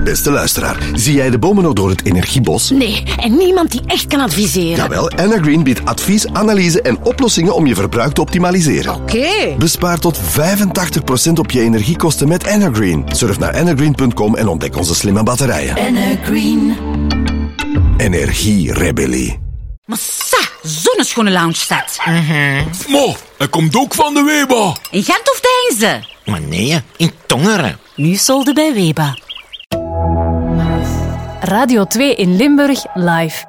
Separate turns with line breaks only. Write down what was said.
Beste luisteraar, zie jij de bomen nog door het energiebos?
Nee, en niemand die echt kan adviseren.
Jawel, Energreen biedt advies, analyse en oplossingen om je verbruik te optimaliseren.
Oké.
Bespaar tot 85% op je energiekosten met Energreen. Surf naar energreen.com en ontdek onze slimme batterijen.
Energreen.
Energierebellie.
Massa, zo'n schone loungestad.
Mo, hij komt ook van de Weba.
In Gent of Deinze?
Maar nee, in Tongeren.
Nu solde bij Weba.
Radio 2 in Limburg live.